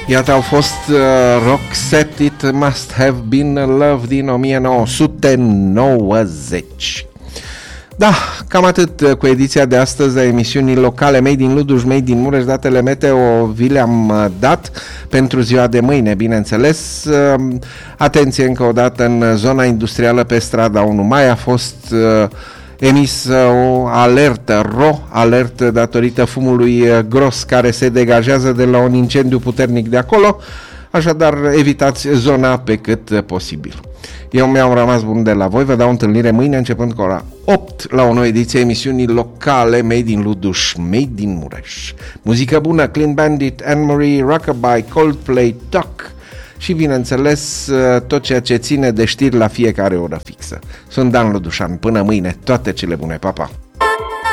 Iată, au fost Roxette, It Must Have Been Love din 1990. Da, cam atât cu ediția de astăzi a emisiunii locale Made in Luduș, Made in Mureș. Datele meteo vi le-am dat pentru ziua de mâine, bineînțeles. Atenție încă o dată, în zona industrială pe strada 1 mai a fost emisă o alertă, alertă datorită fumului gros care se degajează de la un incendiu puternic de acolo, așadar evitați zona pe cât posibil. Eu mi-am rămas bun de la voi, vă dau întâlnire mâine începând cu ora 8 la o nouă ediție emisiunii locale Made in Luduș, Made in Mureș. Muzică bună, Clean Bandit, Anne-Marie, Rockabye, Coldplay, Tuck și, bineînțeles, tot ceea ce ține de știri la fiecare oră fixă. Sunt Dan Ludușan, până mâine, toate cele bune, pa, pa!